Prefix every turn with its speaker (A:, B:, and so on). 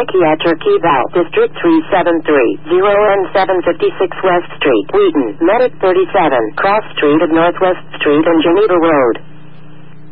A: Kia Turkey Val, District 373, 0N756 West Street, Wheaton, Medic 37, Cross Street of Northwest Street and Geneva Road.